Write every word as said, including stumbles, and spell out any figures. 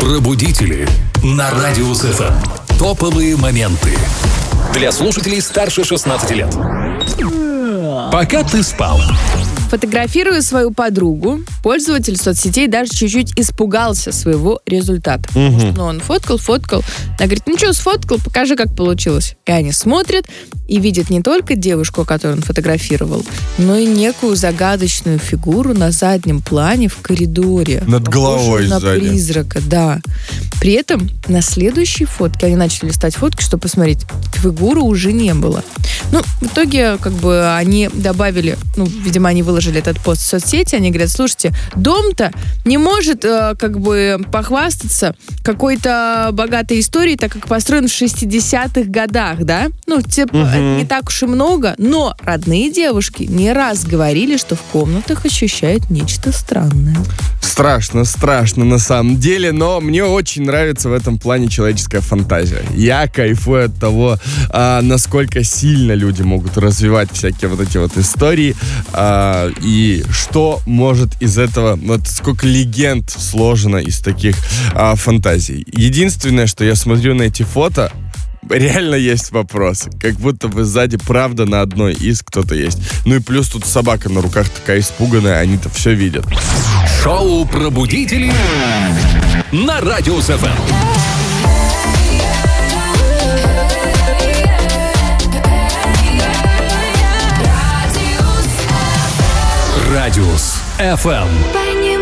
Пробудители на Радиус эф эм. Топовые моменты для слушателей старше шестнадцати лет. Пока ты спал. Фотографируя свою подругу, пользователь соцсетей даже чуть-чуть испугался своего результата. Угу. Потому что ну, он фоткал, фоткал. Она говорит, ну что, сфоткал, покажи, как получилось. И они смотрят и видят не только девушку, которую он фотографировал, но и некую загадочную фигуру на заднем плане в коридоре. Над головой на сзади. призрака, да. При этом на следующей фотке, они начали листать фотки, чтобы посмотреть, фигуры уже не было. Ну, в итоге, как бы, они добавили, ну, видимо, они выложили этот пост в соцсети, они говорят, слушайте, дом-то не может, э, как бы, похвастаться какой-то богатой историей, так как построен в шестидесятых годах, да? Ну, типа, Угу. это не так уж и много, но родные девушки не раз говорили, что в комнатах ощущают нечто странное. Страшно, страшно на самом деле, но мне очень нравится в этом плане человеческая фантазия. Я кайфую от того, а, насколько сильно люди могут развивать всякие вот эти вот истории, а, и что может из этого, вот сколько легенд сложено из таких а, фантазий. Единственное, что я смотрю на эти фото, реально есть вопрос. Как будто бы сзади правда на одной из кто-то есть. Ну и плюс тут собака на руках такая испуганная, они-то все видят. Шоу «Пробудители» на Радиус эф эм. Радиус эф эм.